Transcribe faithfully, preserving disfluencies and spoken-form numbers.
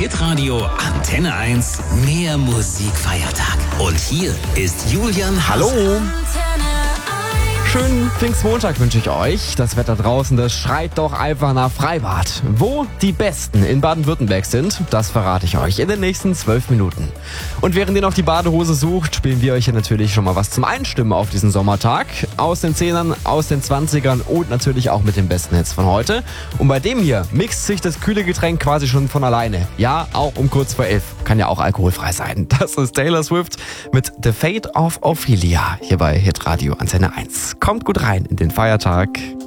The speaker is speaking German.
Hitradio Antenne eins. Mehr Musikfeiertag. Und hier ist Julian Hase. Hallo. Schönen Pfingstmontag wünsche ich euch. Das Wetter draußen, das schreit doch einfach nach Freibad. Wo die Besten in Baden-Württemberg sind, das verrate ich euch in den nächsten zwölf Minuten. Und während ihr noch die Badehose sucht, spielen wir euch hier natürlich schon mal was zum Einstimmen auf diesen Sommertag. Aus den Zehnern, aus den Zwanzigern und natürlich auch mit den besten Hits von heute. Und bei dem hier mixt sich das kühle Getränk quasi schon von alleine. Ja, auch um kurz vor elf. Kann ja auch alkoholfrei sein. Das ist Taylor Swift mit The Fate of Ophelia hier bei Hitradio Antenne eins. Kommt gut rein in den Feiertag.